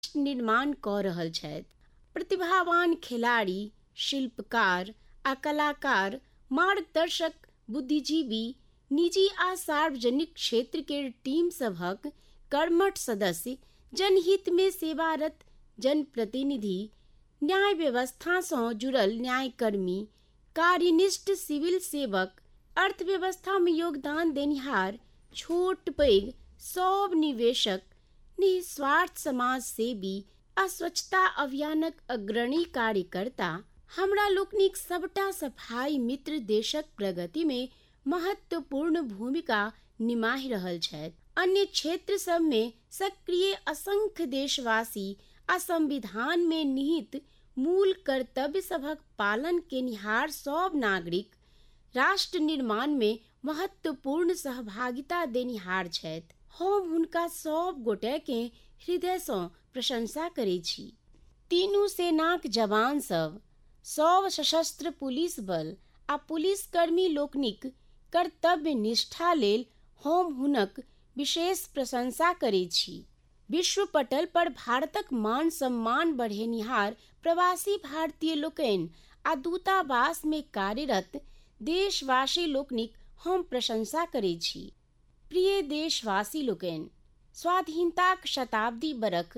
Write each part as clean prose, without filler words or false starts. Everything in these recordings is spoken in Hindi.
निर्माण कऽ रहल छथि। प्रतिभावान खिलाड़ी, शिल्पकार आ कलाकार, मार्गदर्शक, बुद्धिजीवी, निजी आ सार्वजनिक क्षेत्र के टीम सभक कर्मठ सदस्य, जनहित में सेवारत जनप्रतिनिधि, न्याय व्यवस्था सँ जुड़ल न्यायकर्मी, कार्यनिष्ठ सिविल सेवक, अर्थव्यवस्था में योगदान देनिहार, छोट पैघ सब निवेशक, निस्वार्थ समाज सेवी आ स्वच्छता अभियानक अग्रणी कार्यकर्ता, हमरा लोकनिक सबटा सफाई मित्र देशक प्रगति में महत्वपूर्ण भूमिका निमाहि रहल छथि। अन्य क्षेत्र सब में सक्रिय असंख्य देशवासी आ संविधान में निहित मूल कर्तव्य सभक पालन केनिहार सब नागरिक राष्ट्र निर्माण में महत्वपूर्ण सहभागिता देनिहार छथि। हम हुनका सब गोटे के हृदय सँ प्रशंसा करै छी। तीनू सेनाक जवान सब सशस्त्र पुलिस बल आ पुलिसकर्मी लोकनिक कर्तव्य निष्ठा लेल हम हुनक विशेष प्रशंसा करै छी। विश्व पटल पर भारतक मान सम्मान बढ़ेनिहार प्रवासी भारतीय लोकनि आ दूतावास में कार्यरत देशवासी लोकनिक हम प्रशंसा करै छी। प्रिय देशवासी लोकनि, स्वाधीनताक शताब्दी बरख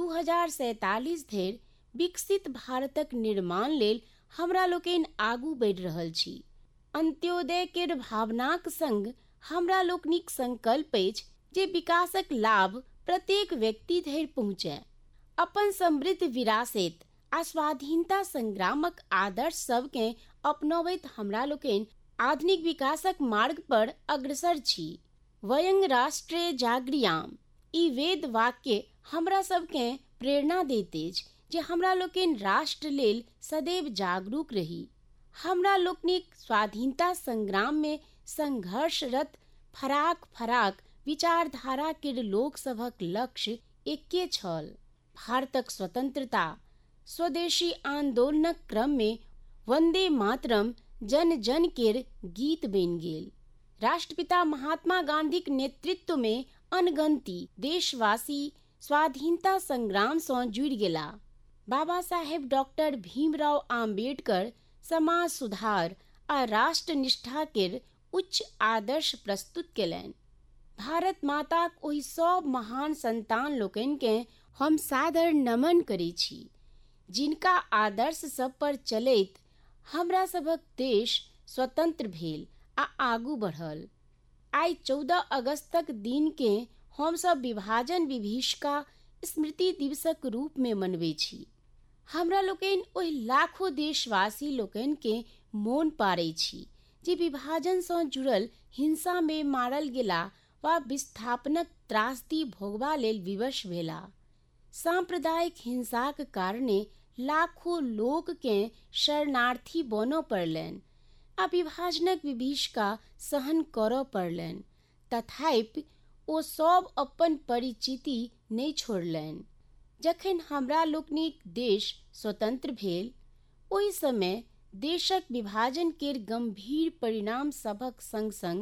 2047 धरि विकसित भारतक निर्माण लेल हमरा लोकनि आगू बढ़ि रहल छी। अंत्योदय केर भावनाक संग हमरा लोकनिक संकल्प अछि जे विकासक लाभ प्रत्येक व्यक्ति धरि पहुँचय। अपन समृद्ध विरासत आ स्वाधीनता संग्रामक आदर्श सबकेँ अपनबैत हमरा लोकनि आधुनिक विकासक मार्ग पर अग्रसर छी। वयं राष्ट्रे जागृयाम, ई वेद वाक्य हमरा सबकेँ प्रेरणा दैत अछि जे हमरा लोकनि राष्ट्र लेल सदैव जागरूक रही। हमरा लोकनिक स्वाधीनता संग्राम में संघर्षरत फराक फराक विचारधारा केर लोक सभक लक्ष्य एके छल। भारतक स्वतंत्रता स्वदेशी आंदोलनक क्रम में वंदे मातरम जन जन केर गीत बनि गेल। राष्ट्रपिता महात्मा गांधीक नेतृत्व में अनगंती देशवासी स्वाधीनता संग्राम सँ जुड़ि गेला। बाबा साहेब डॉक्टर भीमराव अम्बेडकर समाज सुधार आ राष्ट्र निष्ठा केर उच्च आदर्श प्रस्तुत केलनि। भारत माताक ओहि सब महान संतान लोकनि केँ हम सादर नमन करै छी जिनका आदर्श सब पर चलैत हमरा सभक देश स्वतंत्र भेल आ आगू बढ़ल। आइ 14 अगस्तक दिन के हम सब विभाजन विभीषिका स्मृति दिवसक रूप में मनबै छी। हमरा लोकनि ओहि लाखों देशवासी लोकनि के मोन पारै छी जे विभाजन सँ जुड़ल हिंसा में मारल गेला वा विस्थापनक त्रासदी भोगबा लेल विवश भेला। सांप्रदायिक हिंसाक कारणे लाखों लोक केँ शरणार्थी बनऽ पड़लनि आ विभाजनक विभीषिका सहन करऽ पड़लनि, तथापि ओ सब अपन परिचिति नहि छोड़लनि। जखन हमरा लोकनिक देश स्वतंत्र भेल, ओहि समय देशक विभाजन केर गंभीर परिणाम सभक संग संग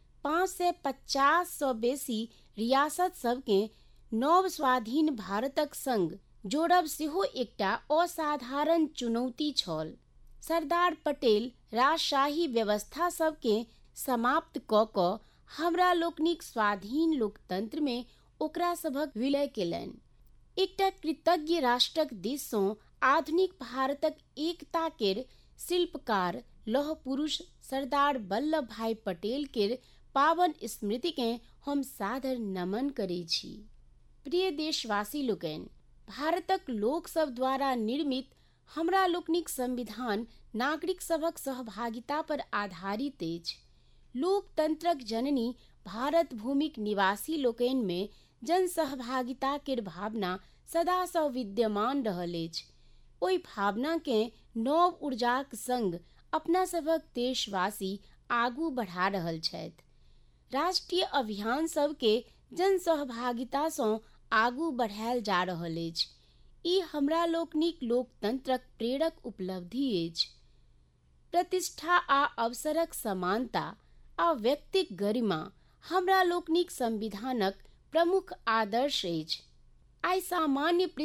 550 सँ बेसी रियासत सबकेँ नव स्वाधीन भारतक संग जोड़ब सेहो एकटा असाधारण चुनौती छल। सरदार पटेल राजशाही व्यवस्था सबकेँ समाप्त कऽ कऽ हमरा लोकनिक स्वाधीन लोकतंत्र में ओकरा सभक विलय केलनि। एकटा कृतज्ञ राष्ट्रक दिस सँ आधुनिक भारतक एकता केर शिल्पकार लौह पुरुष सरदार वल्लभ भाई पटेल केर पावन स्मृति केँ हम सादर नमन करै छी। प्रिय देशवासी लोकनि, भारतक लोक सब द्वारा निर्मित हमरा लोकनिक संविधान नागरिक सभक सहभागिता पर आधारित अछि। लोकतंत्रक जननी भारत भूमिक निवासी लोकनि में जन सहभागिता केर भावना सदा सँ विद्यमान रहल अछि। ओहि भावना केँ नव ऊर्जाक संग अपना सभक देशवासी आगू बढ़ा रहल छथि। राष्ट्रीय अभियान सब के जन सहभागिता सँ आगू बढ़ायल जा रहल अछि। ई हमरा लोकनिक लोकतंत्रक प्रेरक उपलब्धि अछि। प्रतिष्ठा आ अवसरक समानता आ व्यक्तिक गरिमा हमरा लोकनिक संविधानक प्रमुख आदर्श अछि। आइ सामान्य